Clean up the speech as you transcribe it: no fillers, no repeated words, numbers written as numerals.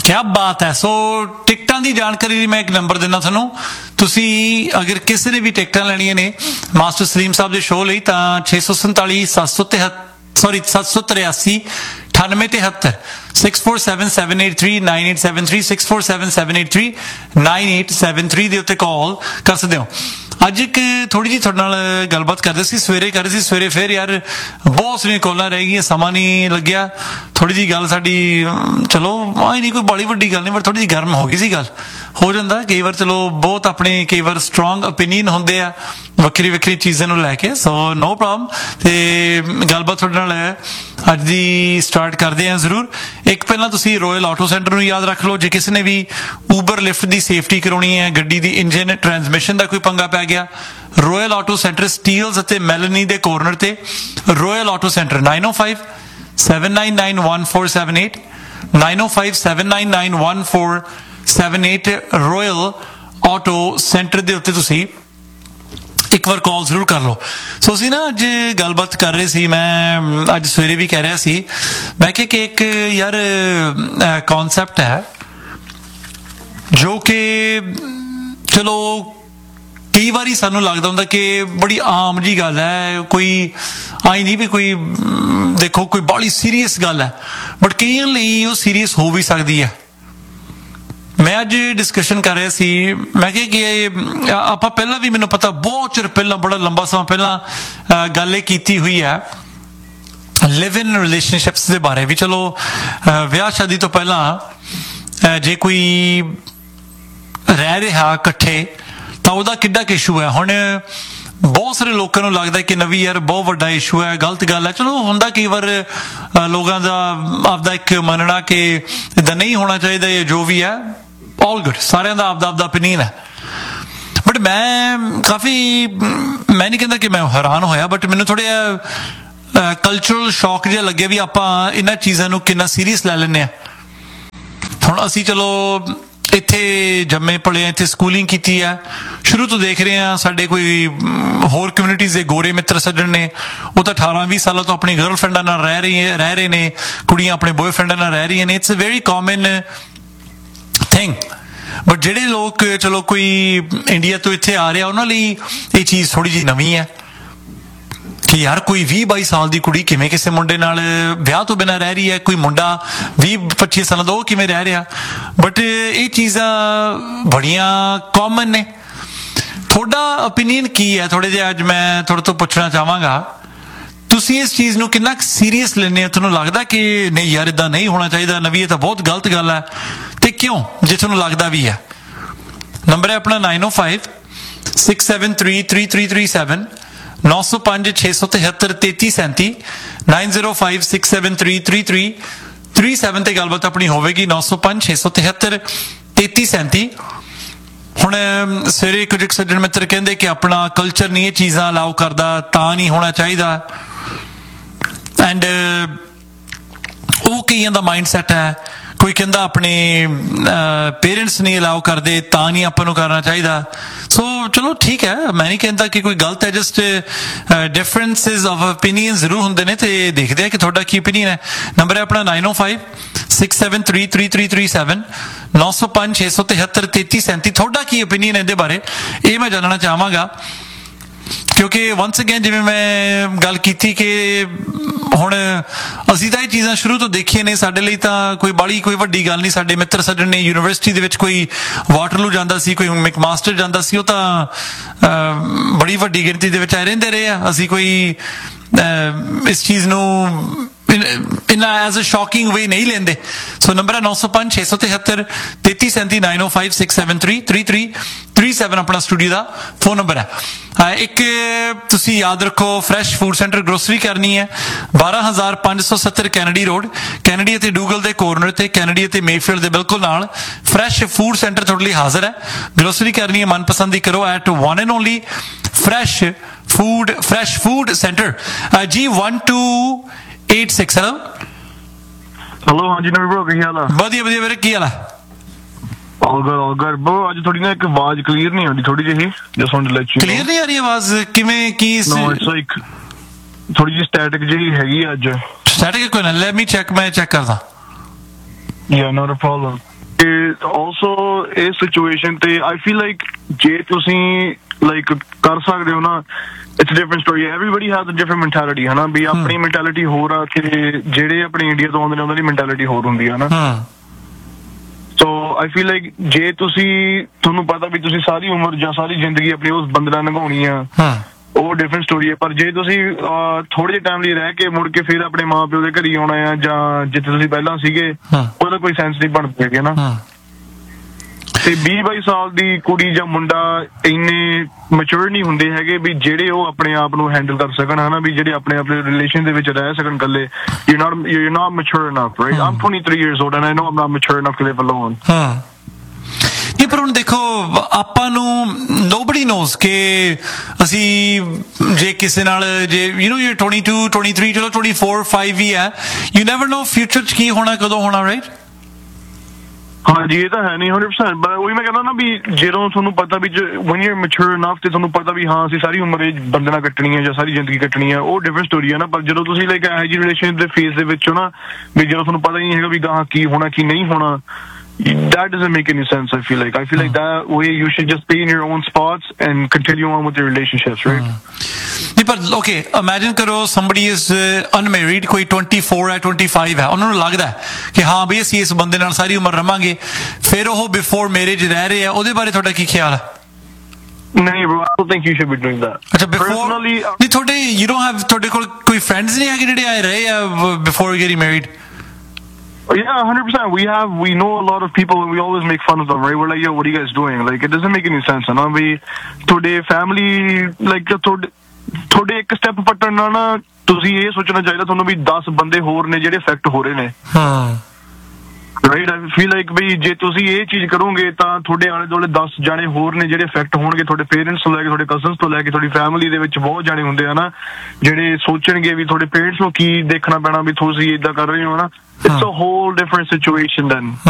क्या बात है। सो टिकटां की जानकारी मैं एक नंबर देना थानू, तुसी अगर किसी ने भी टिकटां लैणियां ने मास्टर सलीम साहब के शो लई तां 647 783 9873 6477839873 6477839873 ਦੇ ਉੱਤੇ ਕਾਲ ਕਰ ਸਕਦੇ ਹੋ। ਅੱਜ ਇੱਕ ਥੋੜੀ ਜਿਹੀ ਤੁਹਾਡੇ ਨਾਲ ਗੱਲਬਾਤ ਕਰਦੇ ਸੀ, ਸਵੇਰੇ ਕਰ ਰਹੇ ਸੀ, ਸਵੇਰੇ ਫਿਰ ਯਾਰ ਬਹੁਤ ਸਾਰੀਆਂ ਕਾਲਾਂ ਰਹਿ ਗਈਆਂ, ਸਮਾਂ ਨਹੀਂ ਲੱਗਿਆ। ਥੋੜੀ ਜਿਹੀ ਗੱਲ ਸਾਡੀ ਚਲੋ ਆਈ ਨਹੀਂ ਕੋਈ ਬੜੀ ਵੱਡੀ ਗੱਲ ਨਹੀਂ, ਪਰ ਥੋੜੀ ਜਿਹੀ ਗਰਮ ਹੋ ਗਈ ਸੀ ਗੱਲ। ਹੋ ਜਾਂਦਾ ਕਈ ਵਾਰ, ਚਲੋ ਬਹੁਤ ਆਪਣੇ ਕਈ ਵਾਰ ਸਟਰੋਂਗ ਓਪੀਨੀਅਨ ਹੁੰਦੇ ਆ ਵੱਖਰੀ ਵੱਖਰੀ ਚੀਜ਼ਾਂ ਨੂੰ ਲੈ ਕੇ। ਸੋ ਨੋ ਪ੍ਰੋਬਲਮ। ਤੇ ਗੱਲਬਾਤ ਤੁਹਾਡੇ ਨਾਲ ਅੱਜ ਦੀ ਸਟਾਰਟ ਕਰਦੇ ਹਾਂ ਜ਼ਰੂਰ। ਇੱਕ ਪਹਿਲਾਂ ਤੁਸੀਂ ਰੋਇਲ ਆਟੋ ਸੈਂਟਰ ਨੂੰ ਯਾਦ ਰੱਖ ਲਓ। ਜੇ ਕਿਸੇ ਨੇ ਵੀ ਊਬਰ ਲਿਫਟ ਦੀ ਸੇਫਟੀ ਕਰਾਉਣੀ ਹੈ, ਗੱਡੀ ਦੀ ਇੰਜਨ ਟਰਾਂਸਮਿਸ਼ਨ ਦਾ ਕੋਈ ਪੰਗਾ ਪੈ ਗਿਆ, ਰੋਇਲ ਆਟੋ ਸੈਂਟਰ ਸਟੀਲਸ ਅਤੇ ਮੈਲਨੀ ਦੇ ਕੋਰਨਰ ਤੇ royal auto centre 905-799-1478 905-799-1478 royal auto centre ਦੇ ਉੱਤੇ ਤੁਸੀਂ ਇੱਕ ਵਾਰ ਕਾਲ ਜ਼ਰੂਰ ਕਰ ਲਓ। ਸੋ ਅਸੀਂ ਨਾ ਅੱਜ ਗੱਲਬਾਤ ਕਰ ਰਹੇ ਸੀ, ਮੈਂ ਅੱਜ ਸਵੇਰੇ ਵੀ ਕਹਿ ਰਿਹਾ ਸੀ, ਮੈਂ ਕਿਹਾ ਕਿ ਇੱਕ ਯਾਰ ਕਨਸੈਪਟ ਹੈ ਜੋ ਕਿ ਚਲੋ ਕਈ ਵਾਰੀ ਸਾਨੂੰ ਲੱਗਦਾ ਹੁੰਦਾ ਕਿ ਬੜੀ ਆਮ ਜੀ ਗੱਲ ਹੈ, ਕੋਈ ਆਈ ਨਹੀਂ ਵੀ ਕੋਈ ਦੇਖੋ ਕੋਈ ਬੜੀ ਸੀਰੀਅਸ ਗੱਲ ਹੈ, ਬਟ ਕਈਆਂ ਲਈ ਉਹ ਸੀਰੀਅਸ ਹੋ ਵੀ ਸਕਦੀ ਹੈ। ਮੈਂ ਅੱਜ ਡਿਸਕਸ਼ਨ ਕਰ ਰਿਹਾ ਸੀ, ਮੈਂ ਕਿਹਾ ਕਿ ਆਪਾਂ ਪਹਿਲਾਂ ਵੀ, ਮੈਨੂੰ ਪਤਾ ਬਹੁਤ ਚਿਰ ਪਹਿਲਾਂ, ਬੜਾ ਲੰਬਾ ਸਮਾਂ ਪਹਿਲਾਂ ਗੱਲ ਇਹ ਕੀਤੀ ਹੋਈ ਹੈ ਲਿਵ ਇਨ ਰਿਲੇਸ਼ਨਸ਼ਿਪਸ ਦੇ ਬਾਰੇ ਵੀ। ਚਲੋ ਵਿਆਹ ਸ਼ਾਦੀ ਤੋਂ ਪਹਿਲਾਂ ਜੇ ਕੋਈ ਰਹਿ ਰਿਹਾ ਇਕੱਠੇ ਤਾਂ ਉਹਦਾ ਕਿੱਡਾ ਕੁ ਇਸ਼ੂ ਹੈ। ਹੁਣ ਬਹੁਤ ਸਾਰੇ ਲੋਕਾਂ ਨੂੰ ਲੱਗਦਾ ਕਿ ਨਵੀਂ ਯਾਰ ਬਹੁਤ ਵੱਡਾ ਇਸ਼ੂ ਹੈ, ਗਲਤ ਗੱਲ ਹੈ। ਚਲੋ ਹੁੰਦਾ ਕਈ ਵਾਰ ਲੋਕਾਂ ਦਾ ਆਪਦਾ ਇੱਕ ਮੰਨਣਾ ਕਿ ਇੱਦਾਂ ਨਹੀਂ ਹੋਣਾ ਚਾਹੀਦਾ, ਇਹ ਜੋ ਵੀ ਹੈ ਆਲ ਗੁੱਡ, ਸਾਰਿਆਂ ਦਾ ਆਪਦਾ ਓਪੀਨੀਅਨ ਹੈ। ਬਟ ਮੈਂ ਕਾਫੀ, ਮੈਂ ਨਹੀਂ ਕਹਿੰਦਾ ਕਿ ਮੈਂ ਹੈਰਾਨ ਹੋਇਆ, ਬਟ ਮੈਨੂੰ ਥੋੜ੍ਹਾ ਜਿਹਾ ਕਲਚਰਲ ਸ਼ੌਕ ਜਿਹਾ ਲੱਗਿਆ ਵੀ ਆਪਾਂ ਇਹਨਾਂ ਚੀਜ਼ਾਂ ਨੂੰ ਕਿੰਨਾ ਸੀਰੀਅਸ ਲੈ ਲੈਂਦੇ ਹਾਂ। ਹੁਣ ਅਸੀਂ ਚਲੋ ਇੱਥੇ ਜੰਮੇ ਪਲੇ, ਇੱਥੇ ਸਕੂਲਿੰਗ ਕੀਤੀ ਹੈ, ਸ਼ੁਰੂ ਤੋਂ ਦੇਖ ਰਹੇ ਹਾਂ ਸਾਡੇ ਕੋਈ ਹੋਰ ਕਮਿਊਨਿਟੀਜ਼ ਦੇ ਗੋਰੇ ਮਿੱਤਰ ਸੱਜਣ ਨੇ, ਉਹ ਤਾਂ 18-20 ਸਾਲਾਂ ਤੋਂ ਆਪਣੀ ਗਰਲਫ੍ਰੈਂਡਾਂ ਨਾਲ ਰਹਿ ਰਹੇ ਨੇ, ਕੁੜੀਆਂ ਆਪਣੇ ਬॉयਫ੍ਰੈਂਡਾਂ ਨਾਲ ਰਹਿ ਰਹੀਆਂ ਨੇ। It's a very common thing. But ਜਿਹੜੇ ਲੋਕ ਚਲੋ ਕੋਈ ਇੰਡੀਆ ਤੋਂ ਇੱਥੇ ਆ ਰਿਹਾ, ਉਹਨਾਂ ਲਈ ਇਹ ਚੀਜ਼ ਥੋੜ੍ਹੀ ਜਿਹੀ ਨਵੀਂ ਹੈ ਕਿ ਯਾਰ ਕੋਈ 20-22 ਸਾਲ ਦੀ ਕੁੜੀ ਕਿਵੇਂ ਕਿਸੇ ਮੁੰਡੇ ਨਾਲ ਵਿਆਹ ਤੋਂ ਬਿਨਾਂ ਰਹਿ ਰਹੀ ਹੈ, ਕੋਈ ਮੁੰਡਾ 20-25 ਸਾਲਾਂ ਦਾ ਉਹ ਕਿਵੇਂ ਰਹਿ ਰਿਹਾ। ਬਟ ਇਹ ਚੀਜ਼ਾਂ ਬੜੀਆਂ ਕਾਮਨ ਨੇ। ਤੁਹਾਡਾ ਓਪੀਨੀਅਨ ਕੀ ਹੈ? ਥੋੜ੍ਹੇ ਜਿਹਾ ਅੱਜ ਮੈਂ ਤੁਹਾਡੇ ਤੋਂ ਪੁੱਛਣਾ ਚਾਹਾਂਗਾ, ਤੁਸੀਂ ਇਸ ਚੀਜ਼ ਨੂੰ ਕਿੰਨਾ ਸੀਰੀਅਸ ਲੈਂਦੇ ਹੋ? ਤੁਹਾਨੂੰ ਲੱਗਦਾ ਕਿ ਨਹੀਂ ਯਾਰ ਇੱਦਾਂ ਨਹੀਂ ਹੋਣਾ ਚਾਹੀਦਾ, ਨਵੀਂ ਇਹ ਤਾਂ ਬਹੁਤ ਗਲਤ ਗੱਲ ਹੈ, ਤੇ ਕਿਉਂ ਜੇ ਤੁਹਾਨੂੰ ਲੱਗਦਾ ਵੀ ਹੈ? ਨੰਬਰ ਹੈ ਆਪਣਾ 905-673-3337 905-673-3337 905-673-3337 ਤੇ ਗੱਲਬਾਤ ਆਪਣੀ ਹੋਵੇਗੀ। 905-673-3337। ਹੁਣ ਸਵੇਰੇ ਕੁਝ ਸੱਜਣ ਮਿੱਤਰ ਕਹਿੰਦੇ ਕਿ ਆਪਣਾ ਕਲਚਰ ਨਹੀਂ ਇਹ ਚੀਜ਼ਾਂ ਅਲਾਓ ਕਰਦਾ, ਤਾਂ ਨਹੀਂ ਹੋਣਾ ਚਾਹੀਦਾ। ਐਂਡ ਉਹ ਕਈਆਂ ਦਾ ਮਾਈਂਡ ਸੈਟ ਹੈ। ਕੋਈ ਕਹਿੰਦਾ ਆਪਣੇ ਪੇਰੈਂਟਸ ਨਹੀਂ ਅਲਾਓ ਕਰਦੇ ਤਾਂ ਨਹੀਂ ਆਪਾਂ ਨੂੰ ਕਰਨਾ ਚਾਹੀਦਾ। ਸੋ ਚਲੋ ਠੀਕ ਹੈ, ਮੈਂ ਨਹੀਂ ਕਹਿੰਦਾ ਕਿ ਕੋਈ ਗਲਤ ਹੈ, ਜਸਟ ਡਿਫਰੈਂਸਿਸ ਆਫ ਓਪੀਨੀਅਨ ਜ਼ਰੂਰ ਹੁੰਦੇ ਨੇ, ਤੇ ਦੇਖਦੇ ਆ ਕਿ ਤੁਹਾਡਾ ਕੀ ਓਪੀਨੀਅਨ ਹੈ। ਨੰਬਰ ਹੈ ਆਪਣਾ 905-673-3337 905-673-3337। ਤੁਹਾਡਾ ਕੀ ਓਪੀਨੀਅਨ ਇਹਦੇ ਬਾਰੇ, ਇਹ ਮੈਂ ਜਾਣਨਾ ਚਾਹਾਂਗਾ। ਕਿਉਂਕਿ ਵੰਸ ਅਗੇਨ ਜਿਵੇਂ ਮੈਂ ਗੱਲ ਕੀਤੀ ਕਿ ਹੁਣ ਅਸੀਂ ਤਾਂ ਇਹ ਚੀਜ਼ਾਂ ਸ਼ੁਰੂ ਤੋਂ ਦੇਖੀਆਂ ਨੇ, ਸਾਡੇ ਲਈ ਤਾਂ ਕੋਈ ਵੱਡੀ ਗੱਲ ਨਹੀਂ। ਸਾਡੇ ਮਿੱਤਰ ਸੱਜਣ ਨੇ ਯੂਨੀਵਰਸਿਟੀ ਦੇ ਵਿੱਚ ਕੋਈ ਵਾਟਰਲੂ ਜਾਂਦਾ ਸੀ, ਕੋਈ ਮੈਕਮਾਸਟਰ ਜਾਂਦਾ ਸੀ, ਉਹ ਤਾਂ ਬੜੀ ਵੱਡੀ ਗਿਣਤੀ ਦੇ ਵਿੱਚ ਆਏ ਰਹਿੰਦੇ ਰਹੇ ਆ। ਅਸੀਂ ਕੋਈ ਇਸ ਚੀਜ਼ ਨੂੰ ਇੰਨਾ ਐਜ਼ ਅ ਸ਼ੌਕਿੰਗ ਵੇ ਨਹੀਂ ਲੈਂਦੇ। ਸੋ ਨੰਬਰ ਹੈ 905-673-3337 905-673-3337 ਆਪਣਾ ਸਟੂਡੀਓ ਦਾ ਫੋਨ ਨੰਬਰ ਹੈ। ਇੱਕ ਤੁਸੀਂ ਯਾਦ ਰੱਖੋ, ਫਰੈਸ਼ ਫੂਡ ਸੈਂਟਰ ਗਰੋਸਰੀ ਕਰਨੀ ਹੈ 12570 ਕੈਨੇਡੀ ਰੋਡ, ਕੈਨੇਡੀ ਅਤੇ ਡੂਗਲ ਦੇ ਕੋਰਨਰ ਤੇ, ਕੈਨੇਡੀ ਅਤੇ ਮੇਫੀਲਡ ਦੇ ਬਿਲਕੁਲ ਨਾਲ ਫਰੈਸ਼ ਫੂਡ ਸੈਂਟਰ ਤੁਹਾਡੇ ਲਈ ਹਾਜ਼ਰ ਹੈ। ਗਰੋਸਰੀ ਕਰਨੀ ਹੈ, ਮਨਪਸੰਦ ਦੀ ਕਰੋ at one and only fresh food centre G1286। Hello, ਹਾਂਜੀ ਨਵੀਂ ਬ్రో, ਕੀ ਹਾਲ ਆ? ਵਧੀਆ ਵੀਰੇ, ਕੀ ਹਾਲ ਆ? All good bro. ਅੱਜ ਥੋੜੀ ਨਾ ਇੱਕ ਆਵਾਜ਼ ਕਲੀਅਰ ਨਹੀਂ ਆਉਂਦੀ, ਥੋੜੀ ਜਿਹੀ just want to let you. Clear ਨਹੀਂ ਆ ਰਹੀ ਆਵਾਜ਼? ਕਿਵੇਂ ਕੀ? ਨੋ ਇਟਸ ਲਾਈਕ ਥੋੜੀ ਜਿਹੀ ਸਟੈਟਿਕ ਜਿਹੀ ਹੈਗੀ ਅੱਜ। ਸਟੈਟਿਕ ਕੋਈ ਨਾ, ਲੈਟ ਮੀ ਚੈੱਕ, ਮੈਂ ਚੈੱਕ ਕਰਦਾ। Yeah, not a problem. ਤੇ ਆਲਸੋ ਇਸ ਸਿਚੁਏਸ਼ਨ ਤੇ ਆਈ ਫੀਲ ਲਾਈਕ ਜੇ ਤੁਸੀਂ ਲਾਈਕ ਕਰ ਸਕਦੇ ਹੋ ਨਾ, it's different story. Everybody has a different mentality ਹੈ ਨਾ, ਵੀ ਆਪਣੀ ਮੈਂਟੈਲਿਟੀ ਹੋਰ ਆ ਤੇ ਜਿਹੜੇ ਆਪਣੇ ਇੰਡੀਆ ਤੋਂ ਆਉਂਦੇ ਨੇ ਉਹਨਾਂ ਦੀ ਮੈਂਟੈਲਿਟੀ ਹੋਰ ਹੁੰਦੀ ਹੈ ਨਾ। ਸੋ ਆਈ ਫੀਲ ਲਾਈਕ ਜੇ ਤੁਹਾਨੂੰ ਪਤਾ ਵੀ ਤੁਸੀਂ ਸਾਰੀ ਉਮਰ ਜਾਂ ਸਾਰੀ ਜ਼ਿੰਦਗੀ ਆਪਣੀ ਉਸ ਬੰਦੇ ਨਾਲ ਲੰਘਾਉਣੀ ਆ, ਉਹ ਡਿਫਰੈਂਟ ਸਟੋਰੀ ਹੈ। ਪਰ ਜੇ ਤੁਸੀਂ ਥੋੜੇ ਜਿਹੇ ਟਾਈਮ ਲਈ ਰਹਿ ਕੇ ਮੁੜ ਕੇ ਫਿਰ ਆਪਣੇ ਮਾਂ ਪਿਓ ਦੇ ਘਰ ਹੀ ਆਉਣਾ ਆ ਜਾਂ ਜਿੱਥੇ ਤੁਸੀਂ ਪਹਿਲਾਂ ਸੀਗੇ, ਉਹਦਾ ਕੋਈ ਸੈਂਸ ਨਹੀਂ ਬਣਦਾ ਹੈਗਾ ਨਾ। ਤੇ 20-22 ਸਾਲ ਦੀ ਕੁੜੀ ਜਾਂ ਮੁੰਡਾ ਇੰਨੇ ਮੈਚੁਰ ਨਹੀਂ ਹੁੰਦੇ ਹੈਗੇ ਵੀ ਜਿਹੜੇ ਉਹ ਆਪਣੇ ਆਪ ਨੂੰ ਹੈਂਡਲ ਕਰ ਸਕਣ, ਹਨਾ, ਵੀ ਜਿਹੜੇ ਆਪਣੇ ਰਿਲੇਸ਼ਨ ਦੇ ਵਿੱਚ ਰਹਿ ਸਕਣ ਇਕੱਲੇ। You're not mature enough, right? I'm 23 years old and I know I'm not mature enough to live alone. ਨਹੀਂ, ਪਰ ਹੁਣ ਦੇਖੋ ਆਪਾਂ ਨੂੰ nobody knows ਕਿ ਅਸੀਂ ਜੇ ਕਿਸੇ ਨਾਲ ਜੇ you're 22, 23, ਚਲੋ 24, 5 ਵੀ ਹੈ, you never know future 'ਚ ਕੀ ਹੋਣਾ, ਕਦੋਂ ਹੋਣਾ, right? ਹਾਂਜੀ, ਇਹ ਤਾਂ ਹੈ ਨਹੀਂ 100%। ਪਰ ਉਹੀ ਮੈਂ ਕਹਿੰਦਾ ਨਾ ਵੀ ਜਦੋਂ ਤੁਹਾਨੂੰ ਪਤਾ ਵੀ when you're mature enough ਤੇ ਤੁਹਾਨੂੰ ਪਤਾ ਵੀ ਹਾਂ ਅਸੀਂ ਸਾਰੀ ਉਮਰ ਇਹ ਬੰਦੇ ਨਾਲ ਕੱਟਣੀ ਹੈ ਜਾਂ ਸਾਰੀ ਜ਼ਿੰਦਗੀ ਕੱਟਣੀ ਹੈ, ਉਹ ਡਿਫਰੈਂਟ ਸਟੋਰੀ ਹੈ ਨਾ। ਪਰ ਜਦੋਂ ਤੁਸੀਂ ਲਾਈਕ ਇਹੋ ਜਿਹੀ ਰਿਲੇਸ਼ਨ ਦੇ ਫੇਸ ਦੇ ਵਿੱਚ ਹੋ ਨਾ, ਵੀ ਜਦੋਂ ਤੁਹਾਨੂੰ ਪਤਾ ਹੀ ਨਹੀਂ ਹੈਗਾ ਵੀ ਗਾਹਾਂ ਕੀ ਹੋਣਾ ਕੀ ਨਹੀਂ ਹੋਣਾ, that doesn't make any sense. I feel like that way you should just be in your own spots and continue on with your relationships, right? ਨਹੀਂ, ਪਰ okay, imagine ਕਰੋ somebody is unmarried, ਕੋਈ 24 ਹੈ 25 ਹੈ, ਉਹਨਾਂ ਨੂੰ ਲੱਗਦਾ ਕਿ ਹਾਂ ਵੀ ਅਸੀਂ ਇਸ ਬੰਦੇ ਨਾਲ ਸਾਰੀ ਉਮਰ ਰਵਾਂਗੇ, ਫਿਰ ਉਹ ਬਿਫੋਰ ਮੈਰਿਜ ਰਹਿ ਰਹੇ ਆ, ਉਹਦੇ ਬਾਰੇ ਤੁਹਾਡਾ ਕੀ ਖਿਆਲ ਹੈ? ਨਹੀਂ bro, I don't think you should be doing that. ਅੱਛਾ, personally ਨਹੀਂ ਤੁਹਾਡੇ ਕੋਲ ਕੋਈ ਫਰੈਂਡਸ ਨਹੀਂ ਹੈਗੇ ਜਿਹੜੇ ਆਏ ਰਹੇ ਆ before getting married? Yeah, 100%. We know a lot of people and we always make fun of them, right? We're like, yo, what are you guys doing? Like, it doesn't make any sense, you know? We today family like ਤੁਹਾਡੇ ਇੱਕ step ਪੱਟਣ ਨਾਲ ਨਾ ਤੁਸੀਂ ਇਹ ਸੋਚਣਾ ਚਾਹੀਦਾ ਤੁਹਾਨੂੰ ਵੀ 10 ਬੰਦੇ ਹੋਰ ਨੇ ਜਿਹੜੇ ਇਫੈਕਟ ਹੋ ਰਹੇ ਨੇ। ਰਾਈਟ, ਆਈ ਫੀਲ ਲਾਈਕ ਵੀ ਜੇ ਤੁਸੀਂ ਇਹ ਚੀਜ਼ ਕਰੋਗੇ ਤਾਂ ਤੁਹਾਡੇ ਆਲੇ ਦੁਆਲੇ 10 ਜਾਣੇ ਹੋਰ ਨੇ ਜਿਹੜੇ ਇਫੈਕਟ ਹੋਣਗੇ, ਤੁਹਾਡੇ ਪੇਰੈਂਟਸ ਤੋਂ ਲੈ ਕੇ ਤੁਹਾਡੇ ਕਜ਼ਨਸ ਤੋਂ ਲੈ ਕੇ ਤੁਹਾਡੀ ਫੈਮਿਲੀ ਦੇ ਵਿੱਚ ਬਹੁਤ ਜਾਣੇ ਹੁੰਦੇ ਆ ਨਾ ਜਿਹੜੇ ਸੋਚਣਗੇ ਵੀ ਤੁਹਾਡੇ ਪੇਰੈਂਟਸ ਨੂੰ ਕੀ ਦੇਖਣਾ ਪੈਣਾ ਵੀ ਤੁਸੀਂ ਏਦਾਂ ਕਰ ਰਹੇ ਹੋ ਨਾ। It's a whole different situation then.